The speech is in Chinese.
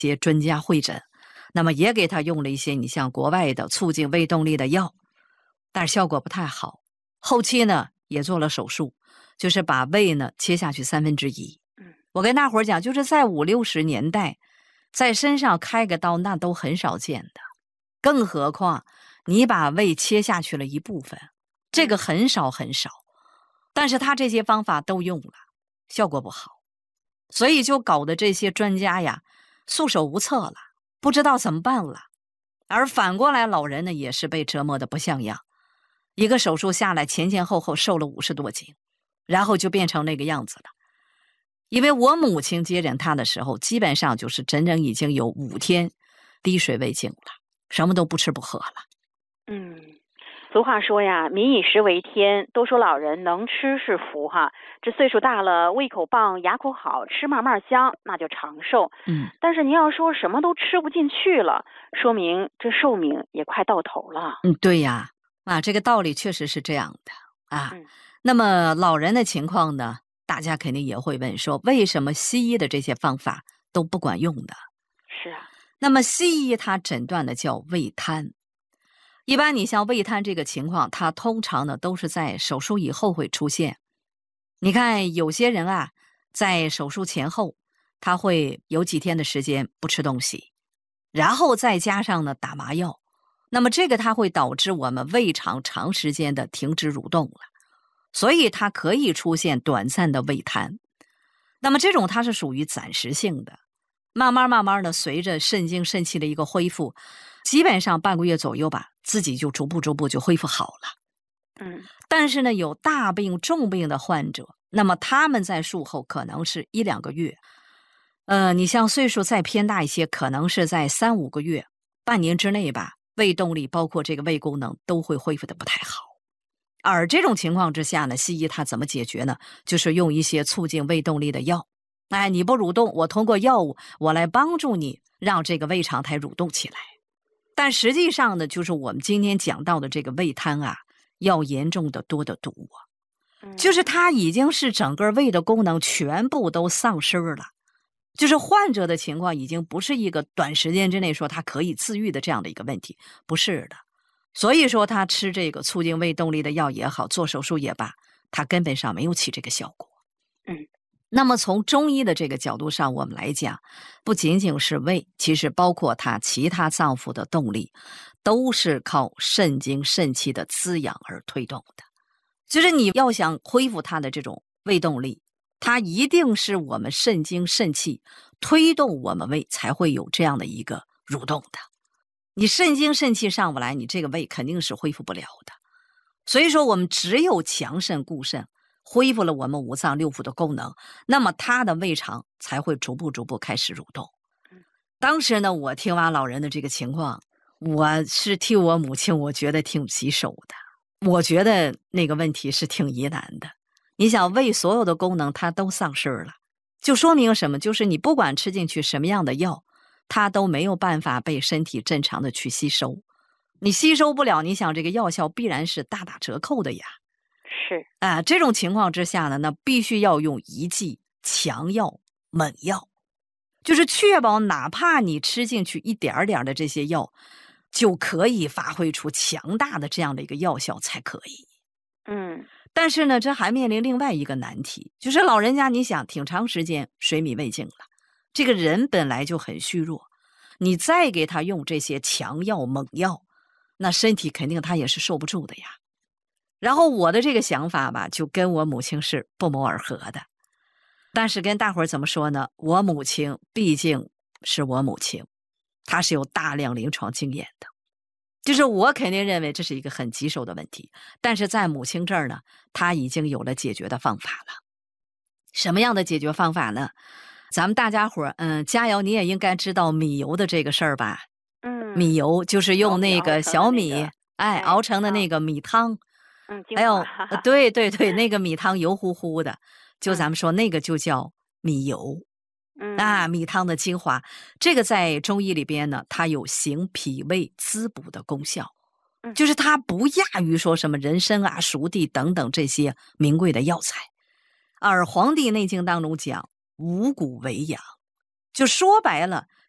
些专家会诊，那么也给他用了一些你像国外的促进胃动力的药，但是效果不太好。后期呢也做了手术，就是把胃呢切下去1/3。我跟大伙儿讲，就是在50、60年代，在身上开个刀那都很少见的，更何况你把胃切下去了一部分，这个很少很少。但是他这些方法都用了，效果不好，所以就搞得这些专家呀束手无策了，不知道怎么办了。而反过来老人呢也是被折磨得不像样，一个手术下来前前后后瘦了50多斤，然后就变成那个样子了。因为我母亲接诊他的时候，基本上就是整整已经有5天滴水未进了，什么都不吃不喝了。 俗话说呀，民以食为天，都说老人能吃是福哈。这岁数大了，胃口棒，牙口好，吃慢慢香，那就长寿。但是您要说什么都吃不进去了，说明这寿命也快到头了。 对呀，这个道理确实是这样的啊。那么老人的情况呢，大家肯定也会问说，为什么西医的这些方法都不管用的？ 是啊。 那么西医它诊断的叫胃瘫。一般你像胃瘫这个情况，它通常呢都是在手术以后会出现。你看有些人啊，在手术前后，他会有几天的时间不吃东西，然后再加上呢打麻药，那么这个它会导致我们胃肠长时间的停止蠕动了，所以它可以出现短暂的胃瘫。那么这种它是属于暂时性的，慢慢的随着肾精肾气的一个恢复，基本上半个月左右吧，自己就逐步就恢复好了。但是呢，有大病重病的患者，那么他们在术后可能是1、2个月，你像岁数再偏大一些，可能是在3、5个月、半年之内吧，胃动力包括这个胃功能都会恢复的不太好。而这种情况之下呢，西医它怎么解决呢？就是用一些促进胃动力的药。你不蠕动，我通过药物我来帮助你让这个胃肠台蠕动起来。但实际上呢，就是我们今天讲到的这个胃瘫啊，要严重的多得多就是它已经是整个胃的功能全部都丧失了，就是患者的情况已经不是一个短时间之内说它可以自愈的这样的一个问题，不是的。所以说他吃这个促进胃动力的药也好，做手术也罢，它根本上没有起这个效果。那么从中医的这个角度上我们来讲，不仅仅是胃，其实包括它其他脏腑的动力都是靠肾精肾气的滋养而推动的。就是你要想恢复它的这种胃动力，它一定是我们肾精肾气推动我们胃才会有这样的一个蠕动的。你肾精肾气上不来，你这个胃肯定是恢复不了的。所以说我们只有强肾固肾，恢复了我们5脏6腑的功能，那么它的胃肠才会逐步开始蠕动。当时呢，我听完老人的这个情况，我是替我母亲我觉得挺棘手的，我觉得那个问题是挺疑难的。你想胃所有的功能它都丧失了，就说明什么？就是你不管吃进去什么样的药，它都没有办法被身体正常的去吸收。你吸收不了，你想这个药效必然是大打折扣的呀。 是这种情况之下呢，那必须要用一剂强药猛药，就是确保哪怕你吃进去一点点的这些药，就可以发挥出强大的这样的一个药效才可以。但是呢，这还面临另外一个难题，就是老人家你想挺长时间水米未进了，这个人本来就很虚弱，你再给他用这些强药猛药，那身体肯定他也是受不住的呀。然后我的这个想法吧，就跟我母亲是不谋而合的。但是跟大伙儿怎么说呢？我母亲毕竟是我母亲，她是有大量临床经验的。就是我肯定认为这是一个很棘手的问题，但是在母亲这儿呢，她已经有了解决的方法了。什么样的解决方法呢？咱们大家伙儿，佳瑶你也应该知道米油的这个事儿吧？米油就是用那个小米，熬成的那个米汤。还有对，那个米汤油乎乎的，就咱们说那个就叫米油。米汤的精华，这个在中医里边呢，它有行脾胃滋补的功效，就是它不亚于说什么人参啊、熟地等等这些名贵的药材。而《黄帝内经》当中讲五谷为养，就说白了，